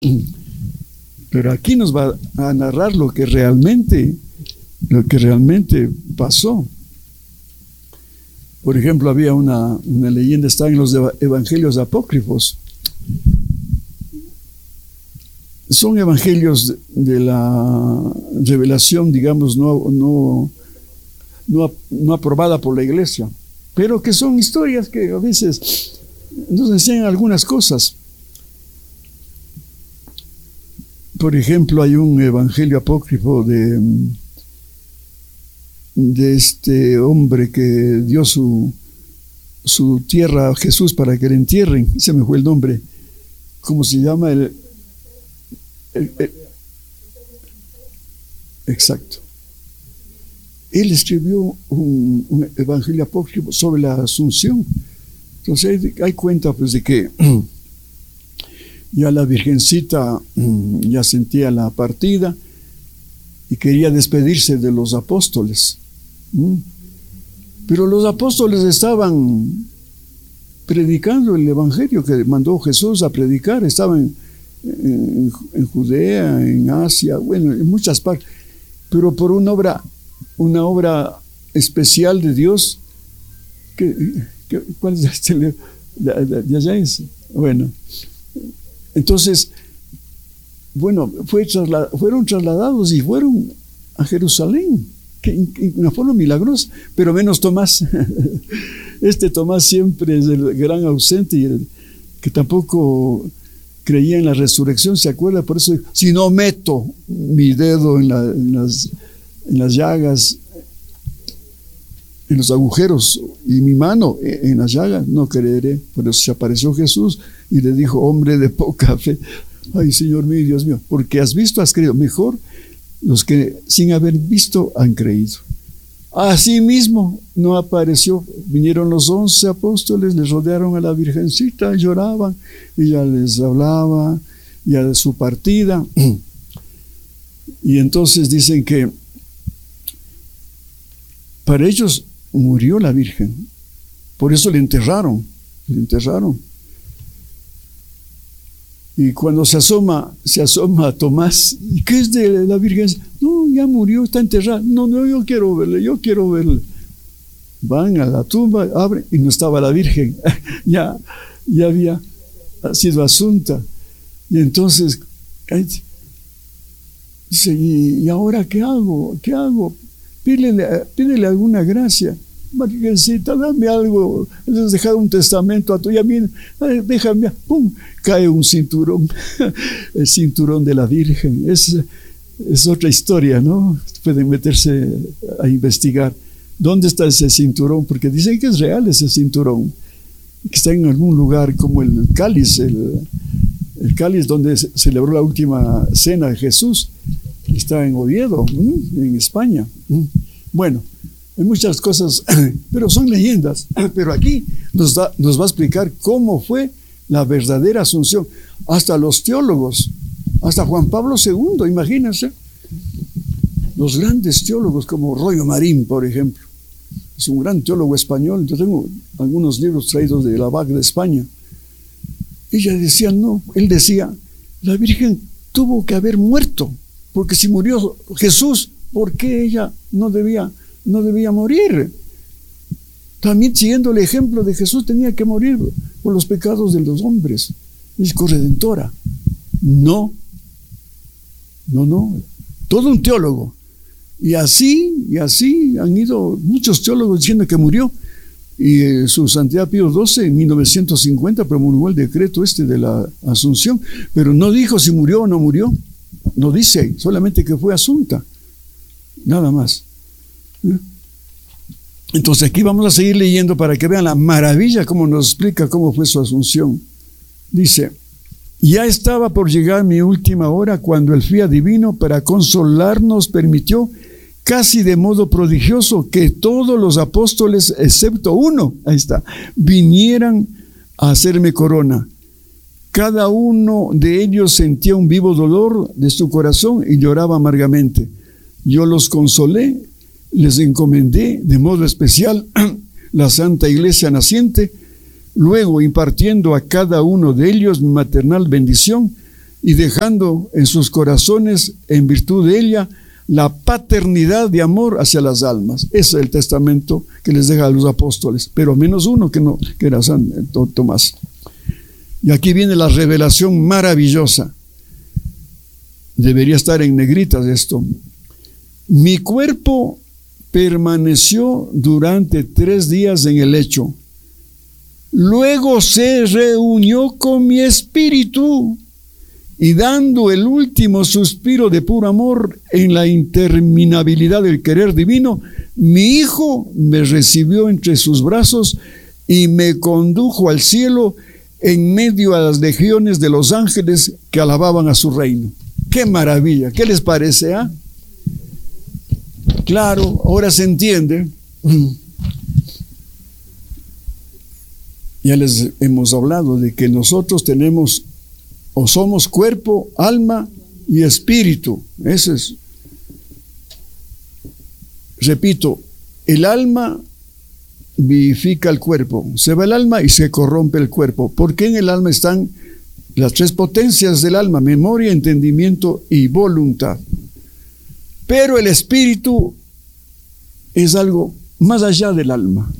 Pero aquí nos va a narrar lo que realmente pasó. Por ejemplo, había una leyenda, está en los evangelios apócrifos. Son evangelios de la revelación, digamos, no aprobada por la iglesia, pero que son historias que a veces nos enseñan algunas cosas. Por ejemplo, hay un evangelio apócrifo de este hombre que dio su tierra a Jesús para que le entierren. Se me fue el nombre. ¿Cómo se llama? Exacto. Él escribió un evangelio apócrifo sobre la Asunción. Entonces hay cuenta pues de que ya la Virgencita ya sentía la partida y quería despedirse de los apóstoles. Pero los apóstoles estaban predicando el evangelio que mandó Jesús a predicar. Estaban en Judea, en Asia, bueno, en muchas partes. Pero por una obra especial de Dios, ¿cuál es este? De allá es. Bueno, entonces, bueno, fueron trasladados y fueron a Jerusalén, que en una forma milagrosa, pero menos Tomás. Este Tomás siempre es el gran ausente y el que tampoco creía en la resurrección, ¿se acuerda? Por eso, si no meto mi dedo en las llagas, en los agujeros, y mi mano en las llagas, no creeré. Por eso se apareció Jesús y le dijo: hombre de poca fe. Ay, Señor mío, Dios mío, porque has visto, has creído. Mejor los que sin haber visto han creído. Asimismo no apareció. Vinieron los 11 apóstoles, les rodearon a la Virgencita, lloraban, ella les hablaba ya de su partida. Y entonces dicen que para ellos murió la Virgen, por eso le enterraron. Y cuando se asoma a Tomás: ¿y qué es de la Virgen? No, ya murió, está enterrada. No, yo quiero verle. Van a la tumba, abren y no estaba la Virgen. ya había sido asunta. Y entonces dice: ¿y ahora qué hago? Pídele alguna gracia. Virgencita, dame algo. Les has dejado un testamento a tu, ya bien, déjame. Pum, cae un cinturón. El cinturón de la Virgen. Es otra historia, ¿no? Pueden meterse a investigar dónde está ese cinturón, porque dicen que es real ese cinturón, que está en algún lugar como el cáliz, el cáliz donde se celebró la última cena de Jesús. Está en Oviedo, en España. Bueno, hay muchas cosas, pero son leyendas. Pero aquí nos va a explicar cómo fue la verdadera Asunción. Hasta los teólogos, hasta Juan Pablo II, imagínense. Los grandes teólogos como Royo Marín, por ejemplo. Es un gran teólogo español. Yo tengo algunos libros traídos de la BAC de España. Ella decía, él decía, la Virgen tuvo que haber muerto, porque si murió Jesús, ¿por qué ella no debía morir? También, siguiendo el ejemplo de Jesús, tenía que morir por los pecados de los hombres. Es corredentora. No. Todo un teólogo. Y así han ido muchos teólogos diciendo que murió. Y su Santidad Pío XII en 1950 promulgó el decreto de la Asunción, pero no dijo si murió o no murió. No dice, solamente que fue asunta. Nada más. Entonces aquí vamos a seguir leyendo para que vean la maravilla, como nos explica cómo fue su Asunción. Dice: ya estaba por llegar mi última hora cuando el fiat divino, para consolarnos, permitió casi de modo prodigioso que todos los apóstoles, excepto uno, vinieran a hacerme corona. Cada uno de ellos sentía un vivo dolor de su corazón y lloraba amargamente. Yo los consolé, les encomendé de modo especial la Santa Iglesia naciente. Luego, impartiendo a cada uno de ellos mi maternal bendición, y dejando en sus corazones, en virtud de ella, la paternidad de amor hacia las almas. Ese es el testamento que les deja a los apóstoles, pero menos uno que era San Tomás. Y aquí viene la revelación maravillosa. Debería estar en negritas esto. Mi cuerpo permaneció durante 3 días en el lecho. Luego se reunió con mi espíritu y dando el último suspiro de puro amor en la interminabilidad del querer divino, mi hijo me recibió entre sus brazos y me condujo al cielo en medio a las legiones de los ángeles que alababan a su reino. ¡Qué maravilla! ¿Qué les parece? Claro, ahora se entiende. Ya les hemos hablado de que nosotros tenemos o somos cuerpo, alma y espíritu. Ese es. Repito, el alma vivifica el cuerpo. Se va el alma y se corrompe el cuerpo. Porque en el alma están las 3 potencias del alma: memoria, entendimiento y voluntad. Pero el espíritu es algo más allá del alma,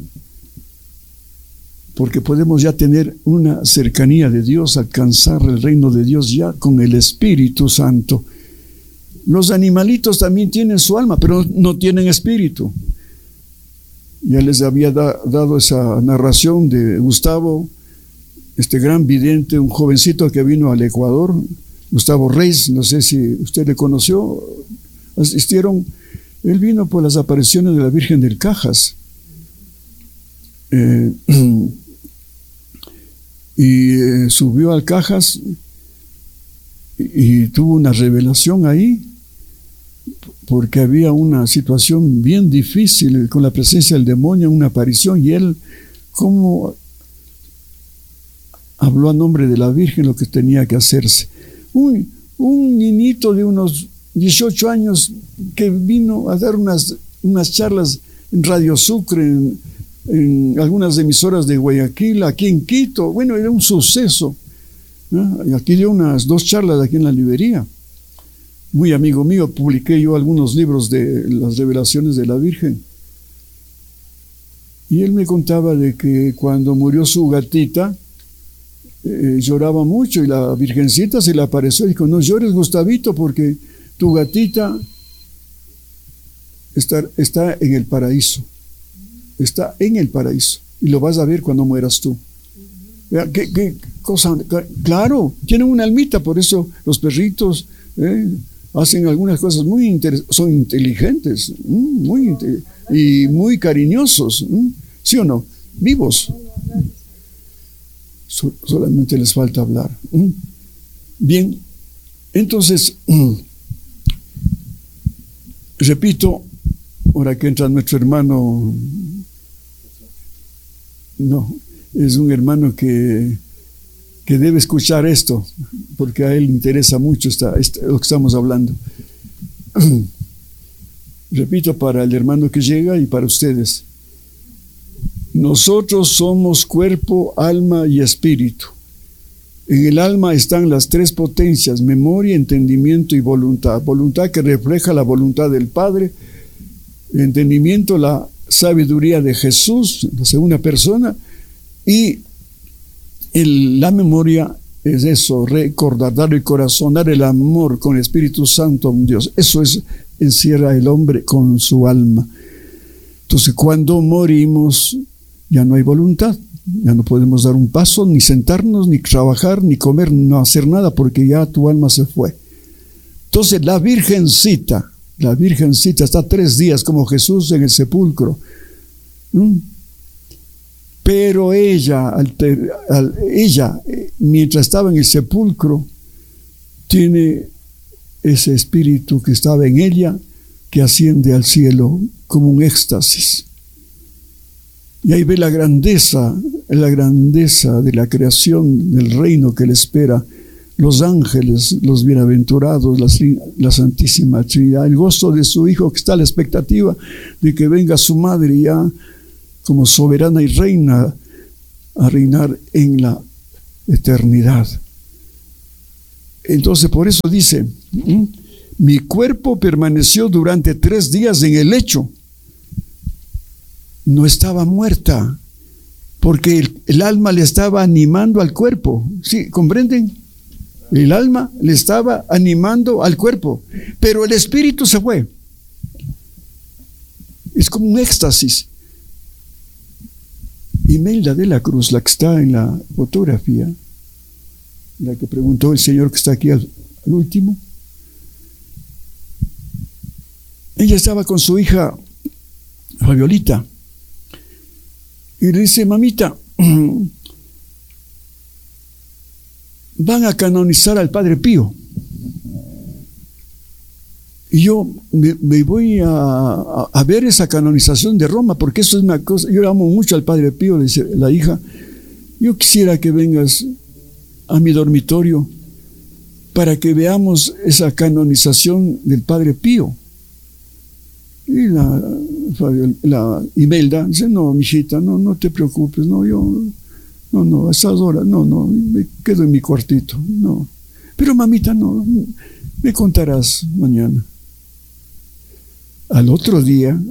porque podemos ya tener una cercanía de Dios, alcanzar el reino de Dios ya con el Espíritu Santo. Los animalitos también tienen su alma, pero no tienen espíritu. Ya les había dado esa narración de Gustavo, este gran vidente, un jovencito que vino al Ecuador, Gustavo Reis, no sé si usted le conoció, asistieron. Él vino por las apariciones de la Virgen del Cajas. Subió al Cajas y tuvo una revelación ahí, porque había una situación bien difícil con la presencia del demonio, una aparición, y él como habló a nombre de la Virgen lo que tenía que hacerse. Un niñito de unos 18 años que vino a dar unas charlas en Radio Sucre, en algunas emisoras de Guayaquil, aquí en Quito. Bueno, era un suceso, ¿no? Y aquí dio unas 2 charlas aquí en la librería. Muy amigo mío, publiqué yo algunos libros de las revelaciones de la Virgen. Y él me contaba de que cuando murió su gatita, lloraba mucho, y la Virgencita se le apareció y dijo: no llores, Gustavito, porque tu gatita está en el paraíso. Está en el paraíso. Y lo vas a ver cuando mueras tú. ¿Qué cosa? Claro, tienen una almita, por eso los perritos hacen algunas cosas son inteligentes, y muy cariñosos, ¿sí o no? Vivos. Solamente les falta hablar. Bien, entonces, repito, ahora que entra nuestro hermano, no, es un hermano que debe escuchar esto, porque a él le interesa mucho lo que estamos hablando. Repito, para el hermano que llega y para ustedes: nosotros somos cuerpo, alma y espíritu. En el alma están las 3 potencias: memoria, entendimiento y voluntad. Voluntad que refleja la voluntad del Padre, el entendimiento, la sabiduría de Jesús, la segunda persona, y la memoria es eso: recordar, dar el corazón, dar el amor con el Espíritu Santo a un Dios. Eso encierra el hombre con su alma. Entonces, cuando morimos, ya no hay voluntad, ya no podemos dar un paso, ni sentarnos, ni trabajar, ni comer, no hacer nada, porque ya tu alma se fue. Entonces la Virgencita está 3 días como Jesús en el sepulcro. Pero ella, mientras estaba en el sepulcro, tiene ese espíritu que estaba en ella, que asciende al cielo como un éxtasis. Y ahí ve la grandeza de la creación, del reino que le espera, los ángeles, los bienaventurados, la Santísima Trinidad, el gozo de su Hijo, que está a la expectativa de que venga su madre ya como soberana y reina a reinar en la eternidad. Entonces, por eso dice, mi cuerpo permaneció durante 3 días en el lecho. No estaba muerta, porque el alma le estaba animando al cuerpo. ¿Sí? ¿Comprenden? El alma le estaba animando al cuerpo, pero el espíritu se fue. Es como un éxtasis. Imelda de la Cruz, la que está en la fotografía, la que preguntó el señor que está aquí al último, ella estaba con su hija Fabiolita y le dice: mamita, van a canonizar al Padre Pío. Y yo me voy a ver esa canonización de Roma, porque eso es una cosa. Yo amo mucho al Padre Pío, le dice la hija. Yo quisiera que vengas a mi dormitorio para que veamos esa canonización del Padre Pío. Y la Imelda dice: no, mijita, no te preocupes, no, a esas horas, no, me quedo en mi cuartito, no. Pero mamita, no, me contarás mañana. Al otro día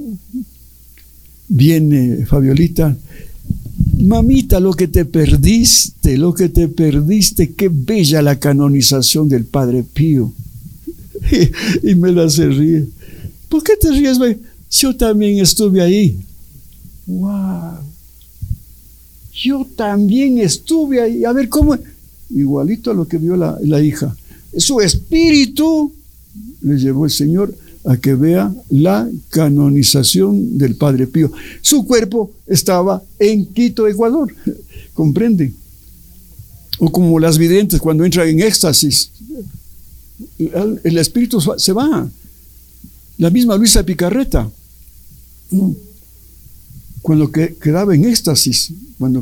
viene Fabiolita: mamita, lo que te perdiste, qué bella la canonización del Padre Pío. Y Imelda se ríe. ¿Por qué te ríes, güey? Yo también estuve ahí. ¡Wow! Yo también estuve ahí. A ver, ¿cómo? Igualito a lo que vio la hija. Su espíritu le llevó el Señor a que vea la canonización del Padre Pío. Su cuerpo estaba en Quito, Ecuador. ¿Comprenden? O como las videntes cuando entran en éxtasis. El espíritu se va. La misma Luisa Picarreta, cuando quedaba en éxtasis,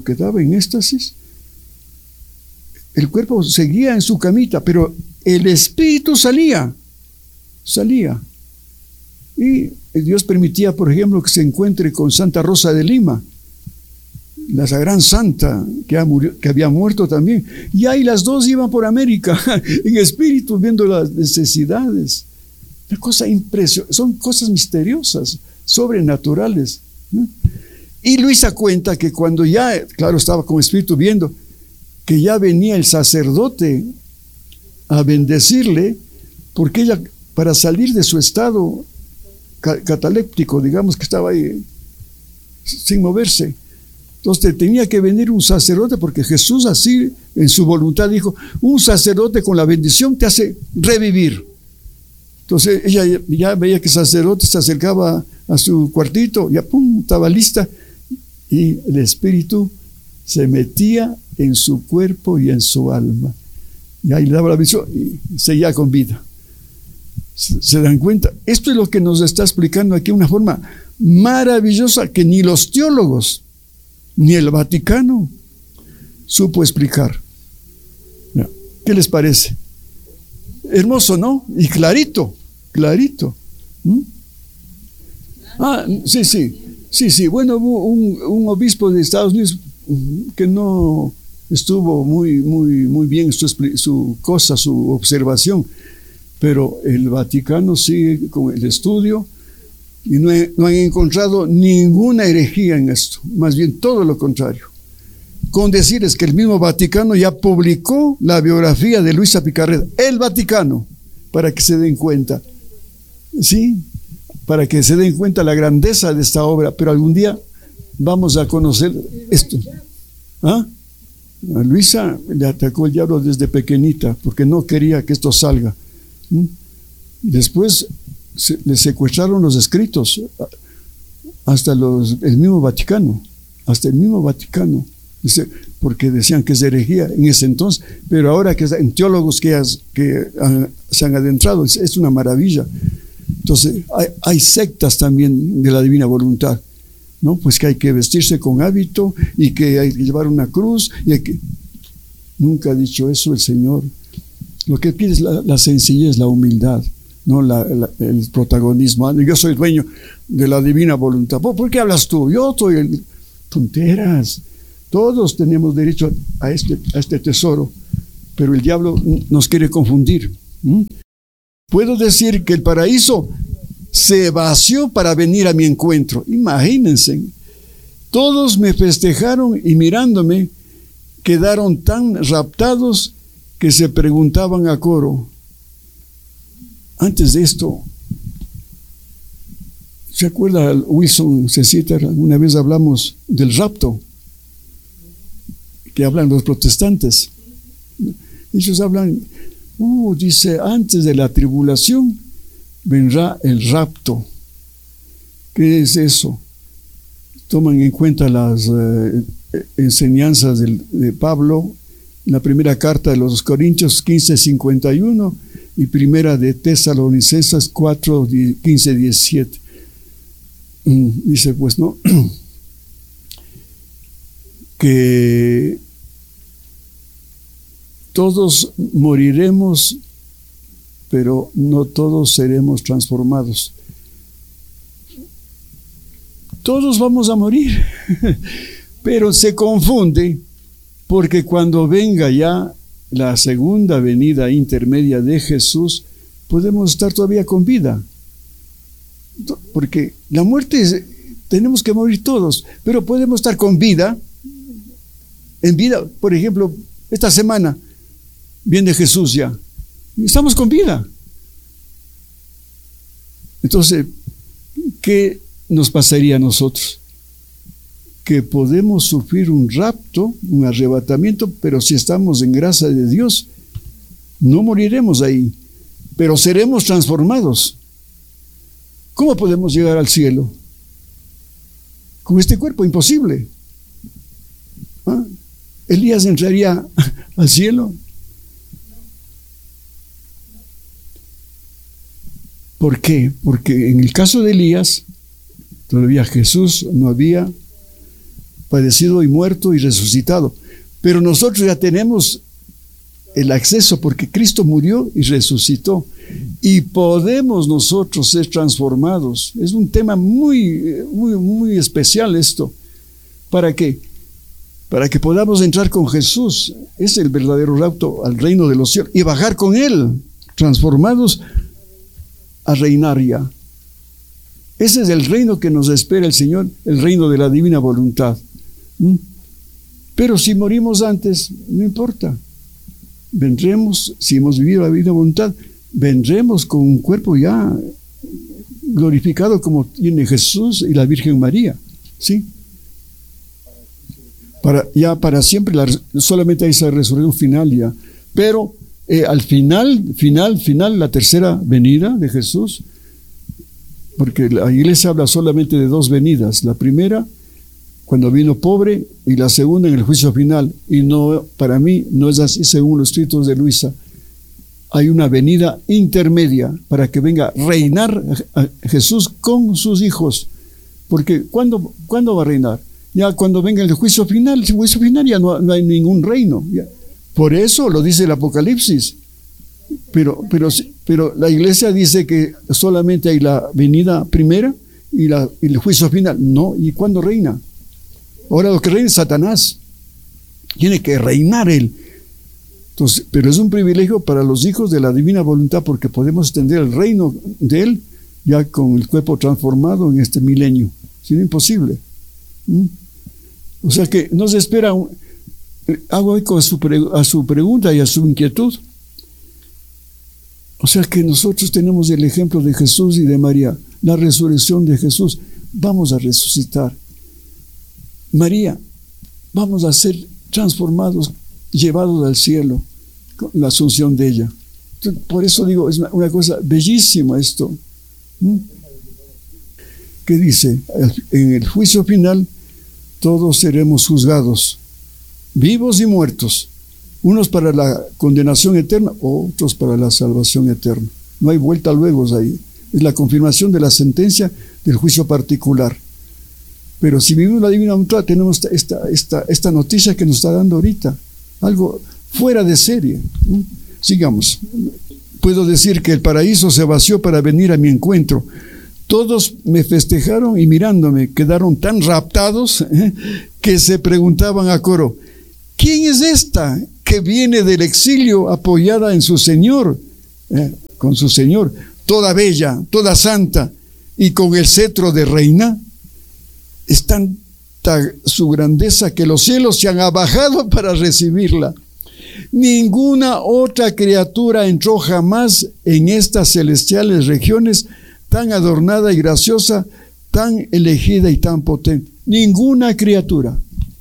el cuerpo seguía en su camita, pero el espíritu salía. Y Dios permitía, por ejemplo, que se encuentre con Santa Rosa de Lima, la gran santa que había muerto también. Y ahí las dos iban por América, en espíritu, viendo las necesidades. Una cosa impresionante, son cosas misteriosas, sobrenaturales. Y Luisa cuenta que cuando ya, claro, estaba con espíritu viendo, que ya venía el sacerdote a bendecirle, porque ella, para salir de su estado cataléptico, digamos que estaba ahí sin moverse, entonces tenía que venir un sacerdote, porque Jesús así en su voluntad dijo: un sacerdote con la bendición te hace revivir. Entonces ella ya veía que el sacerdote se acercaba a su cuartito, ya pum, estaba lista, y el espíritu se metía en su cuerpo y en su alma, y ahí le daba la bendición y seguía con vida. ¿Se dan cuenta? Esto es lo que nos está explicando aquí de una forma maravillosa que ni los teólogos ni el Vaticano supo explicar. ¿Qué les parece? Hermoso, ¿no? Y clarito. Sí. Bueno, hubo un obispo de Estados Unidos que no estuvo muy bien su observación, pero el Vaticano sigue con el estudio y no han encontrado ninguna herejía en esto, más bien todo lo contrario. Con decirles que el mismo Vaticano ya publicó la biografía de Luisa Picarreta, el Vaticano, para que se den cuenta, sí, para que se den cuenta la grandeza de esta obra. Pero algún día vamos a conocer esto. A Luisa le atacó el diablo desde pequeñita, porque no quería que esto salga. Después le secuestraron los escritos, hasta el mismo Vaticano, porque decían que es herejía en ese entonces, pero ahora que en teólogos que se han adentrado, es una maravilla. Entonces hay sectas también de la divina voluntad, ¿no? Pues que hay que vestirse con hábito y que hay que llevar una cruz nunca ha dicho eso el Señor. Lo que pide es la sencillez, la humildad, no el protagonismo. Yo soy dueño de la divina voluntad. ¿Por qué hablas tú? Yo soy tonteras. Todos tenemos derecho a este tesoro, pero el diablo nos quiere confundir. Puedo decir que el paraíso se vació para venir a mi encuentro. Imagínense, todos me festejaron y mirándome quedaron tan raptados que se preguntaban a coro. Antes de esto, ¿se acuerda Wilson Cecitar? Una vez hablamos del rapto, que hablan los protestantes. Ellos hablan, dice, antes de la tribulación vendrá el rapto. ¿Qué es eso? Toman en cuenta las enseñanzas de Pablo, la primera carta de los Corintios 15:51 y primera de Tesalonicenses 4:15-17. Dice pues, ¿no? Que todos moriremos, pero no todos seremos transformados. Todos vamos a morir, pero se confunde porque cuando venga ya la segunda venida intermedia de Jesús, podemos estar todavía con vida. Porque la muerte tenemos que morir todos, pero podemos estar con vida. En vida, por ejemplo, esta semana viene Jesús ya. Estamos con vida. Entonces, ¿qué nos pasaría a nosotros? Que podemos sufrir un rapto, un arrebatamiento, pero si estamos en gracia de Dios, no moriremos ahí, pero seremos transformados. ¿Cómo podemos llegar al cielo? Con este cuerpo, imposible. ¿Ah? ¿Elías entraría al cielo? ¿Por qué? Porque en el caso de Elías, todavía Jesús no había padecido y muerto y resucitado. Pero nosotros ya tenemos el acceso porque Cristo murió y resucitó. Y podemos nosotros ser transformados. Es un tema muy especial esto. ¿Para qué? Para que podamos entrar con Jesús. Es el verdadero rapto al reino de los cielos. Y bajar con Él, transformados a reinar ya. Ese es el reino que nos espera el Señor, el reino de la divina voluntad. Pero si morimos antes, no importa. Vendremos, si hemos vivido la divina voluntad, vendremos con un cuerpo ya glorificado como tiene Jesús y la Virgen María. ¿Sí? Para siempre, solamente hay esa resurrección final ya. Pero al final, la tercera venida de Jesús, porque la iglesia habla solamente de dos venidas. La primera, cuando vino pobre, y la segunda en el juicio final. Y no, para mí no es así según los escritos de Luisa. Hay una venida intermedia para que venga a reinar a Jesús con sus hijos. Porque ¿cuándo va a reinar? Ya cuando venga el juicio final. El juicio final ya no hay ningún reino. Ya. Por eso lo dice el Apocalipsis. Pero la iglesia dice que solamente hay la venida primera y el juicio final. No, ¿y cuándo reina? Ahora lo que reina es Satanás. Tiene que reinar él. Entonces, pero es un privilegio para los hijos de la divina voluntad porque podemos extender el reino de él ya con el cuerpo transformado en este milenio. Es imposible. O sea que nos espera. Hago eco a su pregunta y a su inquietud. O sea que nosotros tenemos el ejemplo de Jesús y de María, la resurrección de Jesús. Vamos a resucitar. María, vamos a ser transformados, llevados al cielo, con la asunción de ella. Entonces, por eso digo, es una cosa bellísima esto. ¿Qué dice? En el juicio final, todos seremos juzgados, vivos y muertos. Unos para la condenación eterna, otros para la salvación eterna. No hay vuelta luego ahí. Es la confirmación de la sentencia del juicio particular. Pero si vivimos la divina voluntad, tenemos esta noticia que nos está dando ahorita. Algo fuera de serie. Sigamos. Puedo decir que el paraíso se vació para venir a mi encuentro. Todos me festejaron y mirándome quedaron tan raptados que se preguntaban a coro: ¿quién es esta que viene del exilio apoyada en su Señor, con su Señor, toda bella, toda santa y con el cetro de reina. Es tanta su grandeza que los cielos se han abajado para recibirla. Ninguna otra criatura entró jamás en estas celestiales regiones tan adornada y graciosa, tan elegida y tan potente. Ninguna criatura.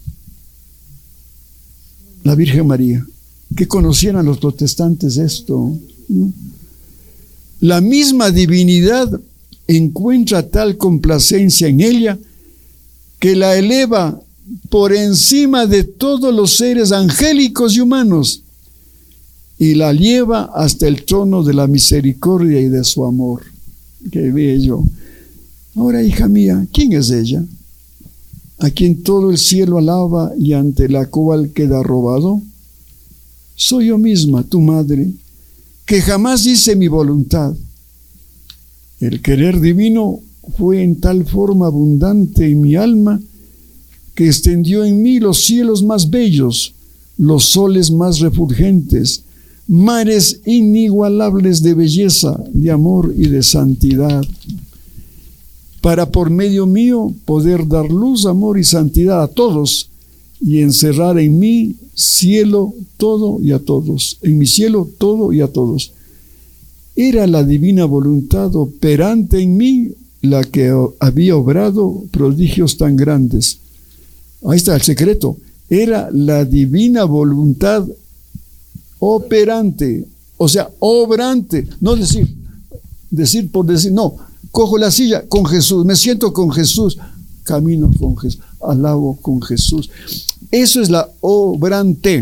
La Virgen María. Que conocieran los protestantes esto, ¿no? La misma divinidad encuentra tal complacencia en ella que la eleva por encima de todos los seres angélicos y humanos y la lleva hasta el trono de la misericordia y de su amor. ¡Qué bello! Ahora, hija mía, ¿quién es ella? A quien todo el cielo alaba y ante la cual queda robado. Soy yo misma, tu madre, que jamás hice mi voluntad. El querer divino fue en tal forma abundante en mi alma que extendió en mí los cielos más bellos, los soles más refulgentes, mares inigualables de belleza, de amor y de santidad, para por medio mío poder dar luz, amor y santidad a todos y encerrar en mí cielo todo y a todos, en mi cielo todo y a todos. Era la divina voluntad operante en mí la que había obrado prodigios tan grandes. Ahí está el secreto. Era la divina voluntad operante, o sea, obrante. No decir por decir, no. Cojo la silla con Jesús, me siento con Jesús, camino con Jesús, alabo con Jesús. Eso es la obrante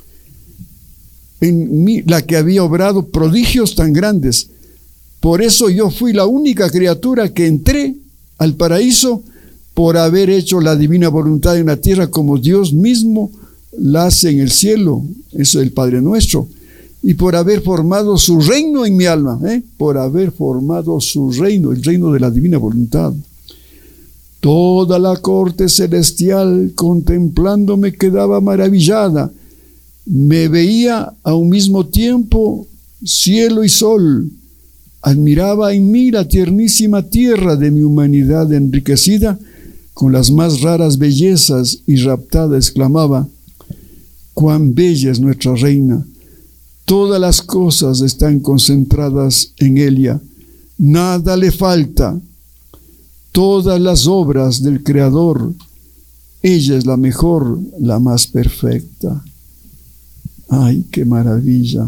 en mí, la que había obrado prodigios tan grandes. Por eso yo fui la única criatura que entré al paraíso por haber hecho la divina voluntad en la tierra como Dios mismo la hace en el cielo. Eso es el Padre Nuestro. Y por haber formado su reino en mi alma, por haber formado su reino, el reino de la divina voluntad. Toda la corte celestial contemplándome quedaba maravillada. Me veía a un mismo tiempo cielo y sol. Admiraba en mí la tiernísima tierra de mi humanidad enriquecida con las más raras bellezas, y raptada exclamaba: cuán bella es nuestra reina. Todas las cosas están concentradas en ella, nada le falta. Todas las obras del Creador, ella es la mejor, la más perfecta. ¡Ay, qué maravilla!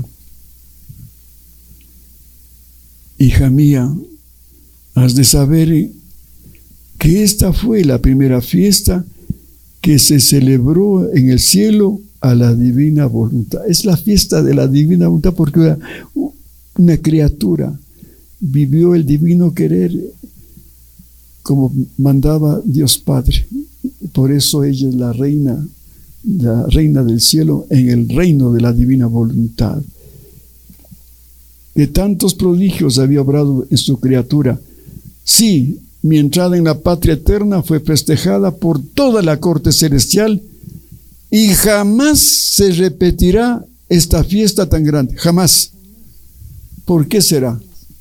Hija mía, has de saber que esta fue la primera fiesta que se celebró en el cielo a la divina voluntad. Es la fiesta de la divina voluntad porque una criatura vivió el divino querer como mandaba Dios Padre. Por eso ella es la reina del cielo en el reino de la divina voluntad. Que tantos prodigios había obrado en su criatura. Sí, mi entrada en la patria eterna fue festejada por toda la corte celestial y jamás se repetirá esta fiesta tan grande. Jamás. ¿Por qué será?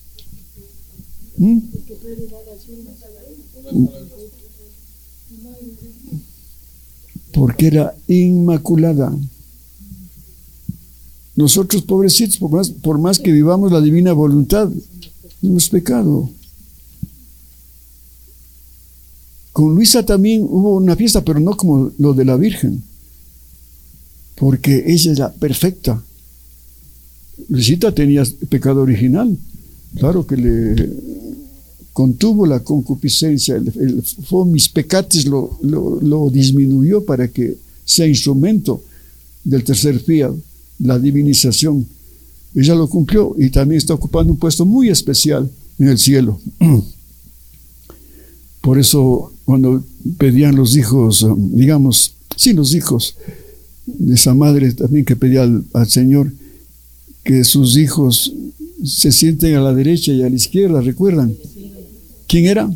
Porque era inmaculada. Nosotros, pobrecitos, por más que vivamos la divina voluntad, hemos pecado. Con Luisa también hubo una fiesta, pero no como lo de la Virgen, porque ella era perfecta. Luisita tenía pecado original, claro que le contuvo la concupiscencia, mis pecates lo disminuyó para que sea instrumento del tercer fiat, la divinización. Ella lo cumplió y también está ocupando un puesto muy especial en el cielo. Por eso cuando pedían los hijos, los hijos de esa madre también que pedía al Señor que sus hijos se sienten a la derecha y a la izquierda, ¿recuerdan? ¿Quién era?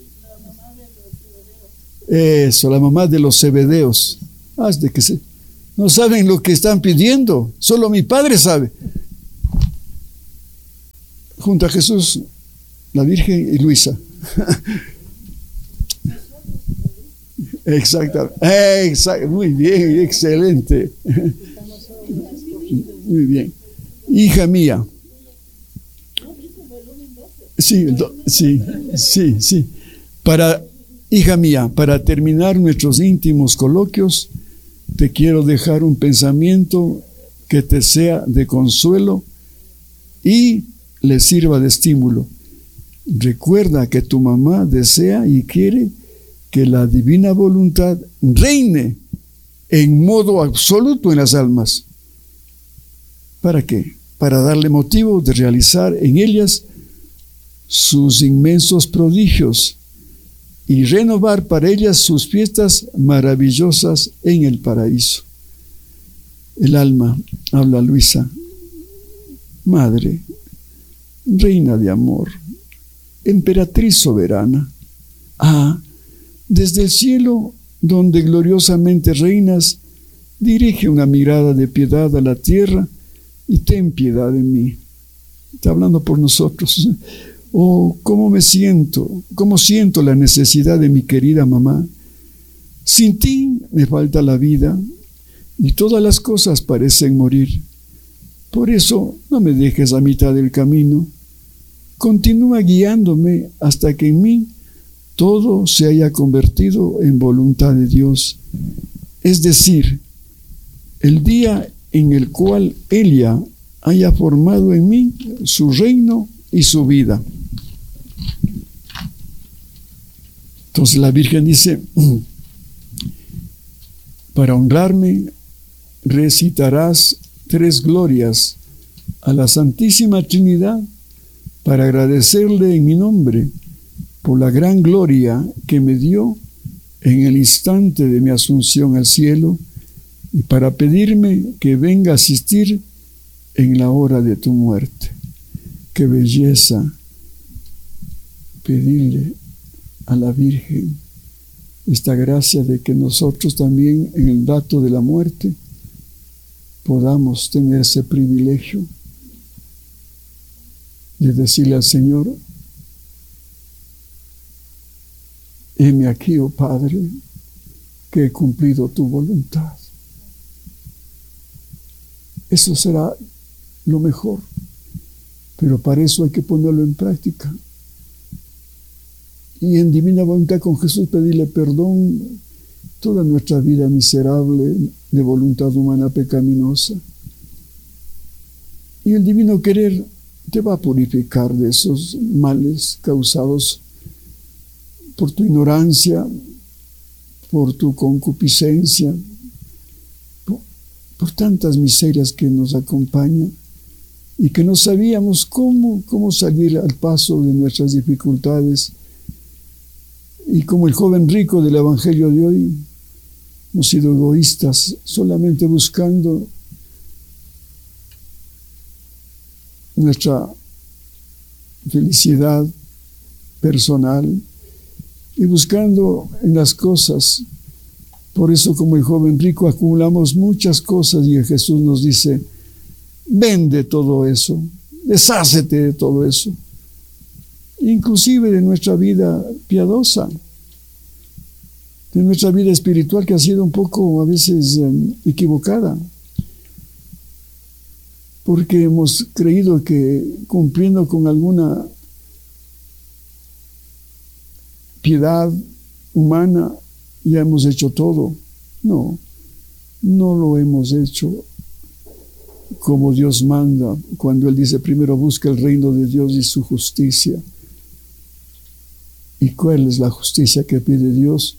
Eso, la mamá de los Zebedeos. No saben lo que están pidiendo. Solo mi Padre sabe. Junto a Jesús, la Virgen y Luisa. Exacto. Muy bien, excelente. Muy bien. Hija mía. Sí. Hija mía, para terminar nuestros íntimos coloquios, te quiero dejar un pensamiento que te sea de consuelo y le sirva de estímulo. Recuerda que tu mamá desea y quiere que la divina voluntad reine en modo absoluto en las almas. ¿Para qué? Para darle motivo de realizar en ellas sus inmensos prodigios y renovar para ellas sus fiestas maravillosas en el paraíso. El alma, habla Luisa, madre, reina de amor, emperatriz soberana. Desde el cielo, donde gloriosamente reinas, dirige una mirada de piedad a la tierra y ten piedad de mí. Está hablando por nosotros. Cómo siento la necesidad de mi querida mamá. Sin ti me falta la vida y todas las cosas parecen morir. Por eso no me dejes a mitad del camino. Continúa guiándome hasta que en mí todo se haya convertido en voluntad de Dios. Es decir, el día en el cual ella haya formado en mí su reino y su vida. Entonces la Virgen dice, para honrarme recitarás 3 glorias a la Santísima Trinidad para agradecerle en mi nombre por la gran gloria que me dio en el instante de mi asunción al cielo y para pedirme que venga a asistir en la hora de tu muerte. Qué belleza pedirle a la Virgen esta gracia de que nosotros también en el dato de la muerte podamos tener ese privilegio de decirle al Señor, heme aquí, oh Padre, que he cumplido tu voluntad. Eso será lo mejor, pero para eso hay que ponerlo en práctica. Y en divina voluntad con Jesús pedirle perdón toda nuestra vida miserable de voluntad humana pecaminosa. Y el divino querer te va a purificar de esos males causados por tu ignorancia, por tu concupiscencia, por tantas miserias que nos acompañan y que no sabíamos cómo salir al paso de nuestras dificultades. Y como el joven rico del Evangelio de hoy, hemos sido egoístas, solamente buscando nuestra felicidad personal y buscando en las cosas. Por eso, como el joven rico, acumulamos muchas cosas y Jesús nos dice, vende todo eso, deshácete de todo eso, inclusive de nuestra vida piadosa, de nuestra vida espiritual que ha sido un poco a veces equivocada, porque hemos creído que cumpliendo con alguna piedad humana ya hemos hecho todo. No lo hemos hecho como Dios manda, cuando Él dice primero busca el reino de Dios y su justicia. ¿Y cuál es la justicia que pide Dios?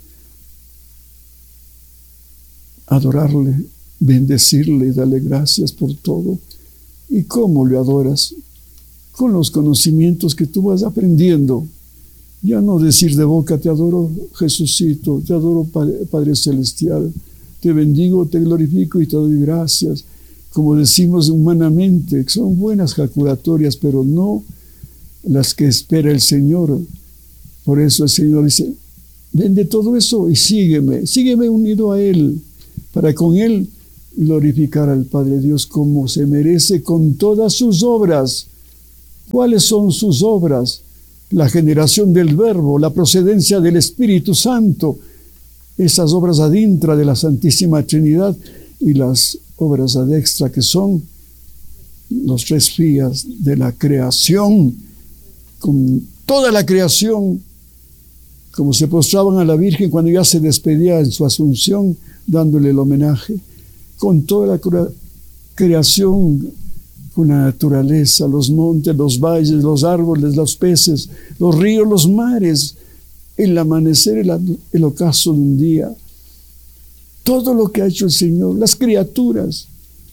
Adorarle, bendecirle y darle gracias por todo. ¿Y cómo le adoras? Con los conocimientos que tú vas aprendiendo. Ya no decir de boca, te adoro Jesucito, te adoro Padre Celestial, te bendigo, te glorifico y te doy gracias. Como decimos humanamente, son buenas jaculatorias, pero no las que espera el Señor. Por eso el Señor dice, vende todo eso y sígueme unido a Él, para con Él glorificar al Padre Dios como se merece con todas sus obras. ¿Cuáles son sus obras? La generación del Verbo, la procedencia del Espíritu Santo, esas obras adintra de la Santísima Trinidad, y las obras adextra, que son los tres fías de la creación, con toda la creación, como se postraban a la Virgen cuando ya se despedía en su asunción, dándole el homenaje, con toda la creación, con la naturaleza, los montes, los valles, los árboles, los peces, los ríos, los mares, el amanecer, el ocaso de un día, todo lo que ha hecho el Señor, las criaturas,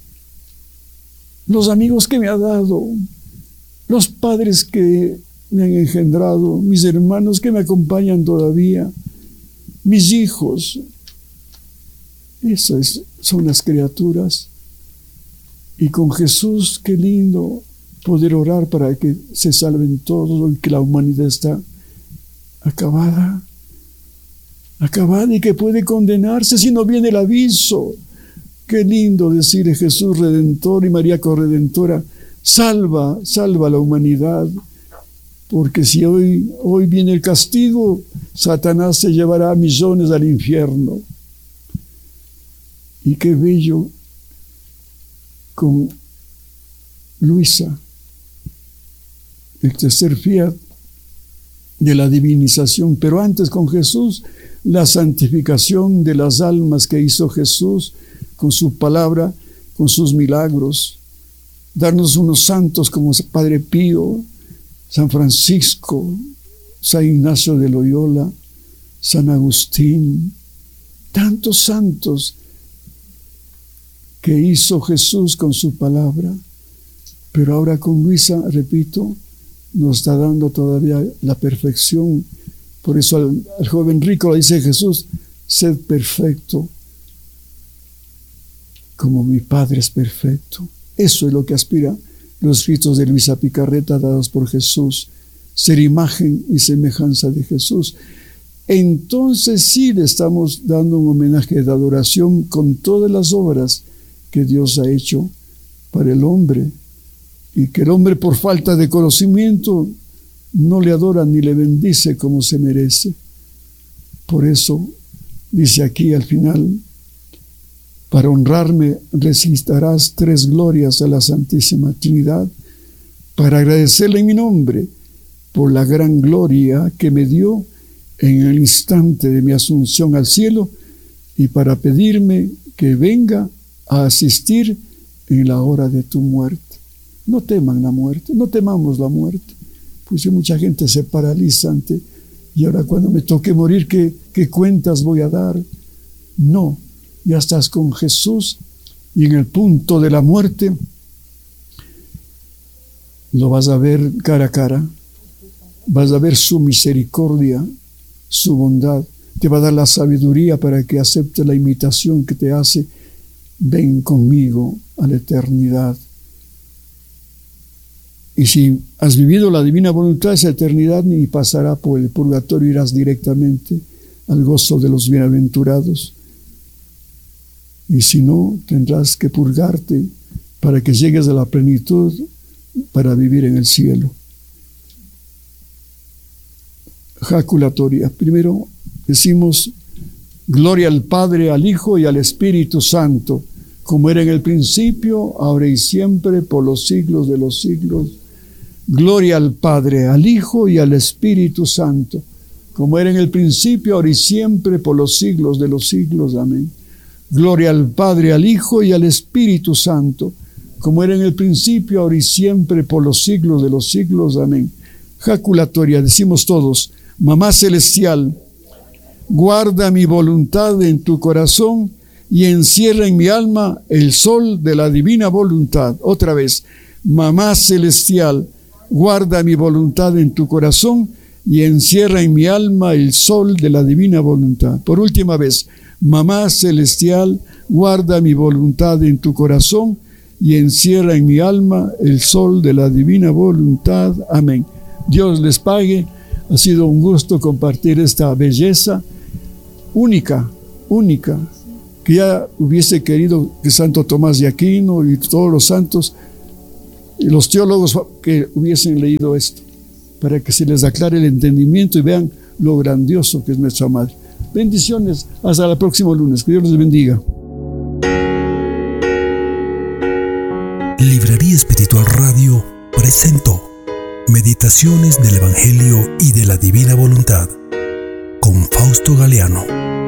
los amigos que me ha dado, los padres que me han engendrado, mis hermanos que me acompañan todavía, mis hijos. Esas son las criaturas. Y con Jesús, qué lindo poder orar para que se salven todos, y que la humanidad está acabada y que puede condenarse si no viene el aviso. Qué lindo decir: Jesús Redentor y María Corredentora, salva a la humanidad, porque si hoy viene el castigo, Satanás se llevará a millones al infierno. Y qué bello con Luisa, el tercer fiat de la divinización, pero antes con Jesús, la santificación de las almas que hizo Jesús con su palabra, con sus milagros, darnos unos santos como Padre Pío, San Francisco, San Ignacio de Loyola, San Agustín, tantos santos que hizo Jesús con su palabra. Pero ahora con Luisa, repito, nos está dando todavía la perfección. Por eso al joven rico le dice Jesús: sed perfecto como mi Padre es perfecto. Eso es lo que aspiran los escritos de Luisa Picarreta dados por Jesús, ser imagen y semejanza de Jesús. Entonces sí le estamos dando un homenaje de adoración con todas las obras que Dios ha hecho para el hombre, y que el hombre, por falta de conocimiento, no le adora ni le bendice como se merece. Por eso dice aquí al final: para honrarme recitarás 3 glorias a la Santísima Trinidad, para agradecerle en mi nombre por la gran gloria que me dio en el instante de mi asunción al cielo, y para pedirme que venga a asistir en la hora de tu muerte. No teman la muerte, no temamos la muerte, pues mucha gente se paraliza ante: y ahora cuando me toque morir, ¿qué cuentas voy a dar? No, ya estás con Jesús, y en el punto de la muerte lo vas a ver cara a cara, vas a ver su misericordia, su bondad, te va a dar la sabiduría para que aceptes la invitación que te hace: ven conmigo a la eternidad. Y si has vivido la divina voluntad, esa eternidad ni pasará por el purgatorio, irás directamente al gozo de los bienaventurados. Y si no, tendrás que purgarte para que llegues a la plenitud, para vivir en el cielo. Jaculatoria. Primero decimos: gloria al Padre, al Hijo y al Espíritu Santo, como era en el principio, ahora y siempre, por los siglos de los siglos. Gloria al Padre, al Hijo y al Espíritu Santo, como era en el principio, ahora y siempre, por los siglos de los siglos. Amén. Gloria al Padre, al Hijo y al Espíritu Santo, como era en el principio, ahora y siempre, por los siglos de los siglos. Amén. Jaculatoria. Decimos todos: Mamá Celestial, guarda mi voluntad en tu corazón y encierra en mi alma el sol de la divina voluntad. Otra vez: Mamá Celestial, guarda mi voluntad en tu corazón y encierra en mi alma el sol de la divina voluntad. Por última vez: Mamá Celestial, guarda mi voluntad en tu corazón y encierra en mi alma el sol de la divina voluntad. Amén. Dios les pague. Ha sido un gusto compartir esta belleza única, que ya hubiese querido que Santo Tomás de Aquino y todos los santos y los teólogos que hubiesen leído esto, para que se les aclare el entendimiento y vean lo grandioso que es nuestra Madre. Bendiciones, hasta el próximo lunes, que Dios les bendiga. Librería Espiritual Radio presentó Meditaciones del Evangelio y de la Divina Voluntad con Fausto Galeano.